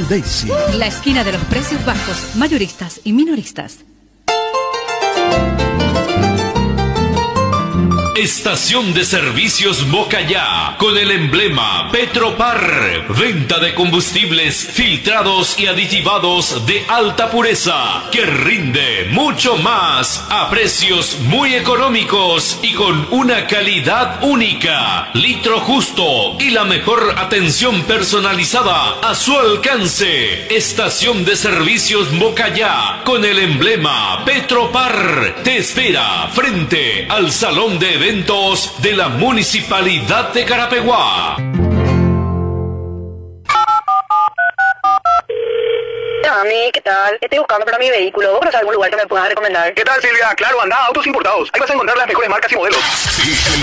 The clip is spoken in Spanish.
Daisy. La esquina de los precios bajos, mayoristas y minoristas. Estación de Servicios Mocayá, con el emblema Petropar. Venta de combustibles filtrados y aditivados de alta pureza, que rinde mucho más a precios muy económicos y con una calidad única. Litro justo y la mejor atención personalizada a su alcance. Estación de Servicios Mocayá, con el emblema Petropar. Te espera frente al Salón de Eventos de la Municipalidad de Carapeguá. Mami, ¿qué tal? Estoy buscando para mi vehículo. ¿Vos conoces algún lugar que me puedas recomendar? ¿Qué tal, Silvia? Claro, anda a Autos Importados. Ahí vas a encontrar las mejores marcas y modelos. Sí,